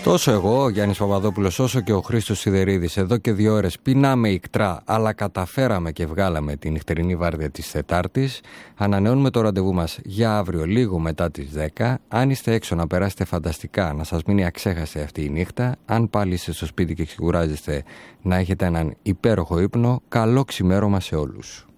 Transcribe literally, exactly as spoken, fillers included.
Τόσο εγώ, ο Γιάννης Παπαδόπουλος, όσο και ο Χρήστος Σιδερίδης, εδώ και δύο ώρες πεινάμε ικτρά, αλλά καταφέραμε και βγάλαμε τη νυχτερινή βάρδια της Τετάρτης. Ανανεώνουμε το ραντεβού μας για αύριο λίγο μετά τις δέκα. Αν είστε έξω να περάσετε φανταστικά, να σας μείνει αξέχαστη αυτή η νύχτα. Αν πάλι είστε στο σπίτι και ξεκουράζεστε, να έχετε έναν υπέροχο ύπνο. Καλό ξημέρωμα σε όλους.